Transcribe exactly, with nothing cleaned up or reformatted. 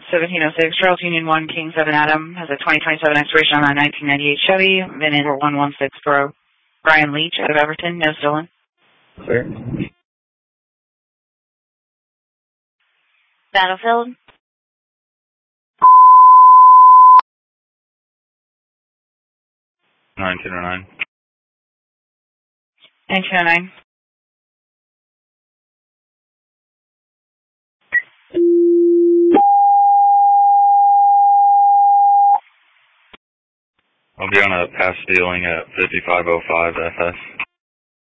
seventeen oh six, Charles Union one, King seven Adam, has a twenty twenty-seven expiration on a nineteen ninety-eight Chevy, V I N number one one six Pro. Brian Leach out of Everton, no stolen. Clear. Battlefield. nineteen oh nine. nineteen oh nine. I'll be on a pass dealing at fifty-five oh five F S.